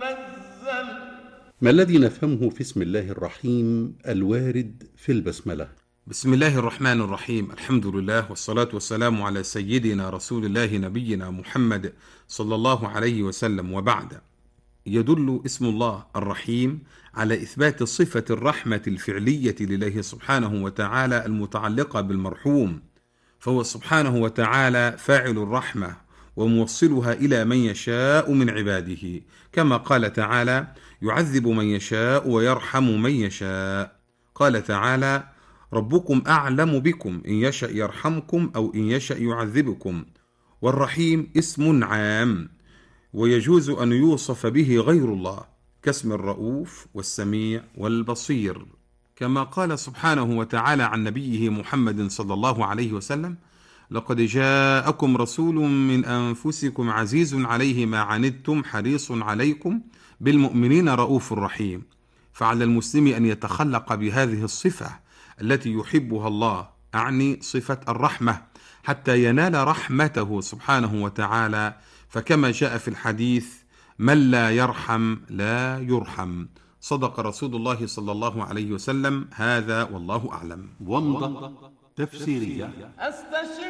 منزل. ما الذي نفهمه في اسم الله الرحيم الوارد في البسملة؟ بسم الله الرحمن الرحيم. الحمد لله والصلاة والسلام على سيدنا رسول الله نبينا محمد صلى الله عليه وسلم، وبعد. يدل اسم الله الرحيم على إثبات صفة الرحمة الفعلية لله سبحانه وتعالى المتعلقة بالمرحوم، فهو سبحانه وتعالى فاعل الرحمة وموصلها إلى من يشاء من عباده، كما قال تعالى: يعذب من يشاء ويرحم من يشاء. قال تعالى: ربكم أعلم بكم إن يشأ يرحمكم أو إن يشأ يعذبكم. والرحيم اسم عام ويجوز أن يوصف به غير الله، كاسم الرؤوف والسميع والبصير، كما قال سبحانه وتعالى عن نبيه محمد صلى الله عليه وسلم: لقد جاءكم رسول من أنفسكم عزيز عليه ما عنتم حريص عليكم بالمؤمنين رؤوف رحيم. فعلى المسلم أن يتخلق بهذه الصفة التي يحبها الله، أعني صفة الرحمة، حتى ينال رحمته سبحانه وتعالى. فكما جاء في الحديث: من لا يرحم لا يرحم. صدق رسول الله صلى الله عليه وسلم. هذا والله أعلم. ومضة تفسيرية. استشف